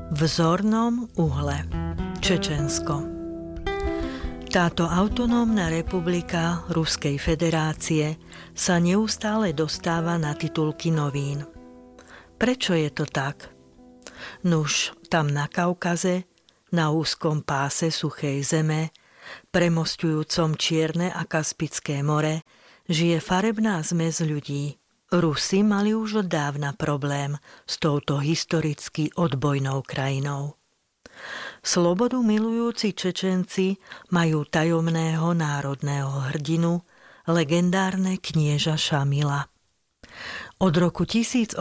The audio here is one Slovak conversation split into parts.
V zornom uhle. Čečensko. Táto autonómna republika Ruskej federácie sa neustále dostáva na titulky novín. Prečo je to tak? Nuž, tam na Kaukaze, na úzkom páse suchej zeme, premosťujúcom Čierne a Kaspické more, žije farebná zmes ľudí. Rusi mali už od dávna problém s touto historicky odbojnou krajinou. Slobodu milujúci Čečenci majú tajomného národného hrdinu, legendárne knieža Šamila. Od roku 1835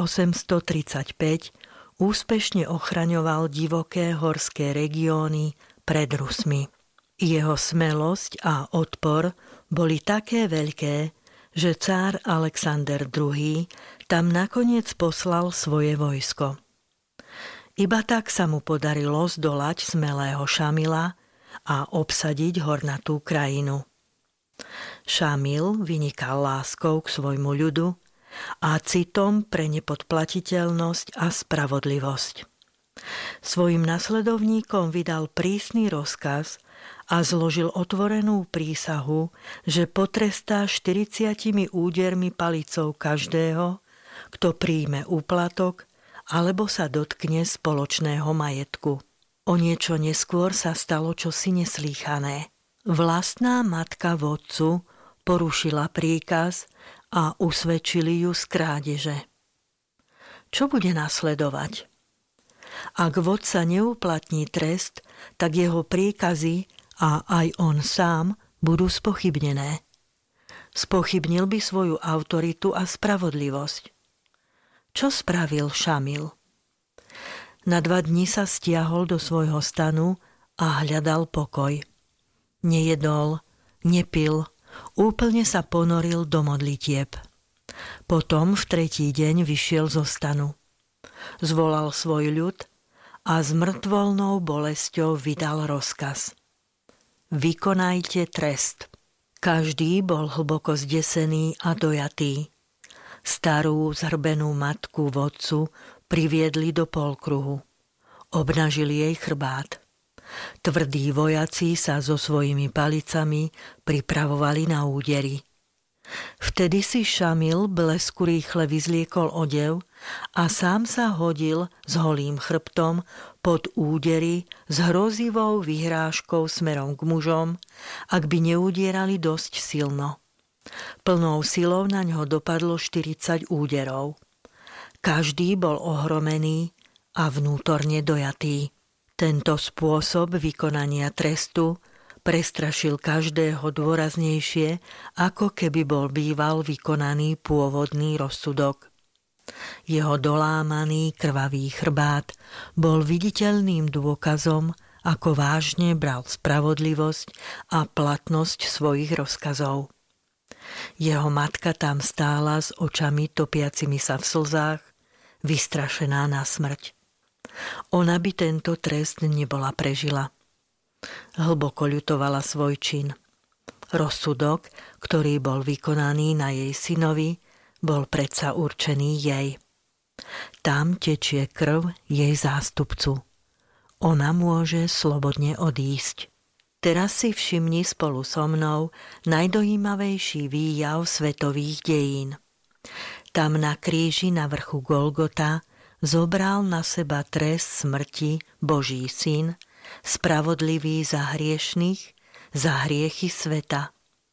úspešne ochraňoval divoké horské regióny pred Rusmi. Jeho smelosť a odpor boli také veľké, že cár Alexander II tam nakoniec poslal svoje vojsko. Iba tak sa mu podarilo zdolať smelého Šamila a obsadiť hornatú krajinu. Šamil vynikal láskou k svojmu ľudu a citom pre nepodplatiteľnosť a spravodlivosť. Svojim nasledovníkom vydal prísny rozkaz a zložil otvorenú prísahu, že potrestá 40 údermi palicou každého, kto príjme úplatok alebo sa dotkne spoločného majetku. O niečo neskôr sa stalo čosi neslýchané. Vlastná matka vodcu porušila príkaz a usvedčili ju z krádeže. Čo bude nasledovať? Ak vodca neuplatní trest, tak jeho príkazy a aj on sám budú spochybnené. Spochybnil by svoju autoritu a spravodlivosť. Čo spravil Šamil? Na 2 dni sa stiahol do svojho stanu a hľadal pokoj. Nejedol, nepil, úplne sa ponoril do modlitieb. Potom v 3. deň vyšiel zo stanu. Zvolal svoj ľud a s mŕtvolnou bolesťou vydal rozkaz. Vykonajte trest. Každý bol hlboko zdesený a dojatý. Starú zhrbenú matku vodcu priviedli do polkruhu. Obnažili jej chrbát. Tvrdí vojaci sa so svojimi palicami pripravovali na údery. Vtedy si Šamil blesku rýchle vyzliekol odev a sám sa hodil s holým chrbtom pod údery s hrozivou vyhrážkou smerom k mužom, ak by neudierali dosť silno. Plnou silou na ňo dopadlo 40 úderov. Každý bol ohromený a vnútorne dojatý. Tento spôsob vykonania trestu prestrašil každého dôraznejšie, ako keby bol býval vykonaný pôvodný rozsudok. Jeho dolámaný krvavý chrbát bol viditeľným dôkazom, ako vážne bral spravodlivosť a platnosť svojich rozkazov. Jeho matka tam stála s očami topiacimi sa v slzách, vystrašená na smrť. Ona by tento trest nebola prežila. Hlboko ľutovala svoj čin. Rozsudok, ktorý bol vykonaný na jej synovi, bol predsa určený jej. Tam tečie krv jej zástupcu. Ona môže slobodne odísť. Teraz si všimni spolu so mnou najdojímavejší výjav svetových dejín. Tam na kríži na vrchu Golgota zobral na seba trest smrti Boží syn, spravodlivý za hriešnych, za hriechy sveta.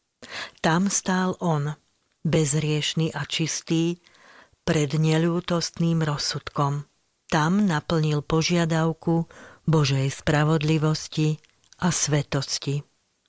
Tam stál on, bezhriešny a čistý, pred neľútostným rozsudkom. Tam naplnil požiadavku Božej spravodlivosti a svetosti.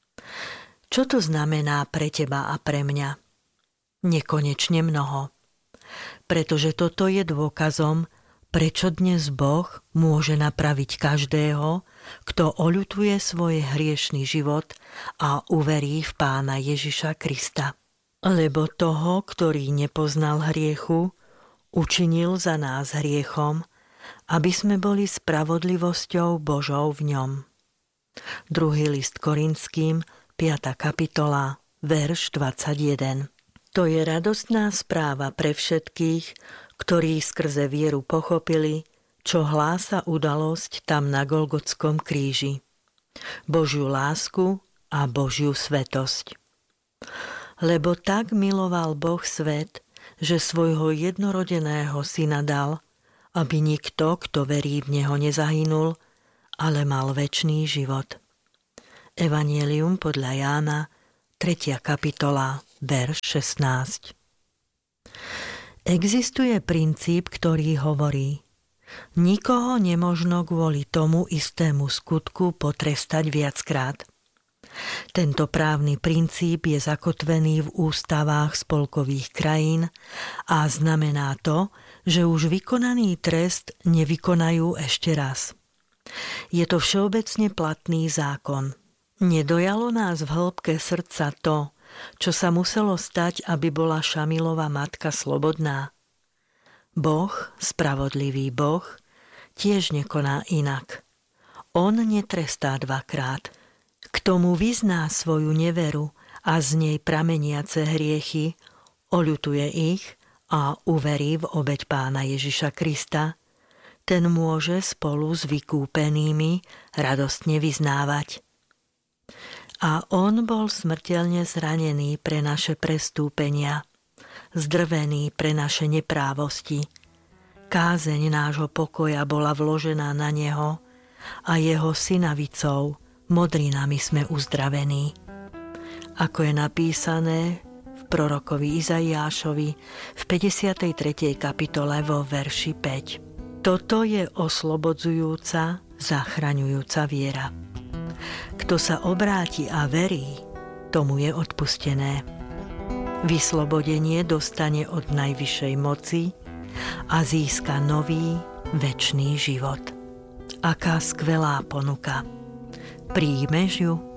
Čo to znamená pre teba a pre mňa? Nekonečne mnoho. Pretože toto je dôkazom, prečo dnes Boh môže napraviť každého, kto oľutuje svoj hriešny život a uverí v Pána Ježiša Krista. Lebo toho, ktorý nepoznal hriechu, učinil za nás hriechom, aby sme boli spravodlivosťou Božou v ňom. 2. list Korinským, 5. kapitola, verš 21. To je radostná správa pre všetkých, ktorí skrze vieru pochopili, čo hlása udalosť tam na Golgotskom kríži. Božiu lásku a Božiu svätosť. Lebo tak miloval Boh svet, že svojho jednorodeného syna dal, aby nikto, kto verí v neho, nezahynul, ale mal večný život. Evangelium podľa Jána, 3. kapitola, verš 16. Existuje princíp, ktorý hovorí: nikoho nemožno kvôli tomu istému skutku potrestať viackrát. Tento právny princíp je zakotvený v ústavách spolkových krajín a znamená to, že už vykonaný trest nevykonajú ešte raz. Je to všeobecne platný zákon. Nedojalo nás v hĺbke srdca to, čo sa muselo stať, aby bola Šamilova matka slobodná? Boh, spravodlivý Boh, tiež nekoná inak. On netrestá dvakrát. K tomu vyzná svoju neveru a z nej prameniace hriechy, oľutuje ich a uverí v obeť Pána Ježiša Krista, ten môže spolu s vykúpenými radostne vyznávať: a on bol smrteľne zranený pre naše prestúpenia, zdrvený pre naše neprávosti. Kázeň nášho pokoja bola vložená na neho a jeho synavicou, modrinami sme uzdravení. Ako je napísané v prorokovi Izaiášovi v 53. kapitole vo verši 5. Toto je oslobodzujúca, zachraňujúca viera. Kto sa obráti a verí, tomu je odpustené. Vyslobodenie dostane od najvyššej moci a získa nový, večný život. Aká skvelá ponuka. Príjmeš ju?